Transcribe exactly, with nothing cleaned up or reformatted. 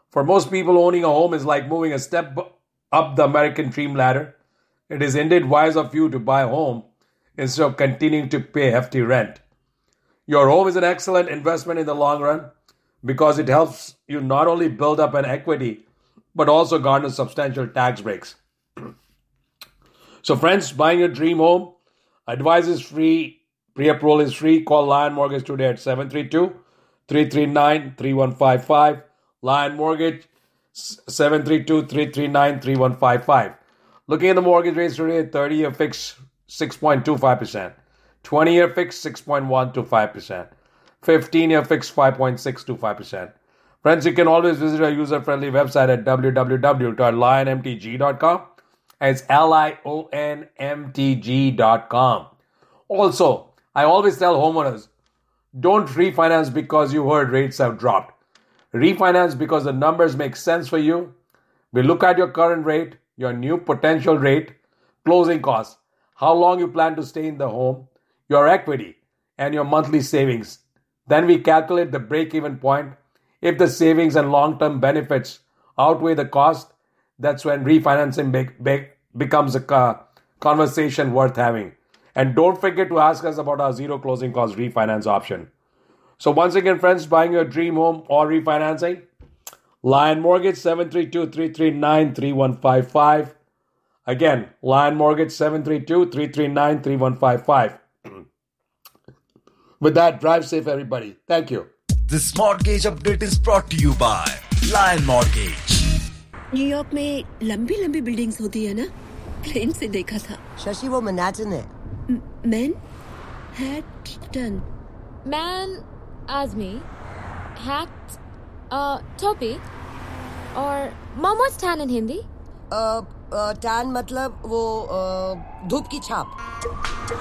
For most people, owning a home is like moving a step up the American dream ladder. It is indeed wise of you to buy a home instead of continuing to pay hefty rent. Your home is an excellent investment in the long run because it helps you not only build up an equity but also garner substantial tax breaks. So, friends, buying your dream home, advice is free, pre-approval is free. Call Lion Mortgage today at seven three two, three three nine, three one five five. Lion Mortgage, seven three two, three three nine, three one five five. Looking at the mortgage rates today, thirty-year fixed, six point two five percent. twenty-year fixed, six point one two five percent. fifteen-year fixed, five point six two five percent. Friends, you can always visit our user-friendly website at w w w dot lion m t g dot com. It's L I O N M T G dot com. Also, I always tell homeowners, don't refinance because you heard rates have dropped. Refinance because the numbers make sense for you. We look at your current rate, your new potential rate, closing costs, how long you plan to stay in the home, your equity, and your monthly savings. Then we calculate the break-even point. If the savings and long-term benefits outweigh the cost, that's when refinancing be- be- becomes a uh, conversation worth having. And don't forget to ask us about our zero closing cost refinance option. So once again, friends, buying your dream home or refinancing, Lion Mortgage, seven three two, three three nine, three one five five. Again, Lion Mortgage, seven three two, three three nine, three one five five. With that, drive safe, everybody. Thank you. This mortgage update is brought to you by Lion Mortgage. New York में लंबी लंबी buildings होती है ना, plane से देखा था. शशि, वो मैनहट्टन है. Man हैटन. Man Azmi hat uh topi और mom what's tan in Hindi? Tan मतलब वो uh, धूप की छाप.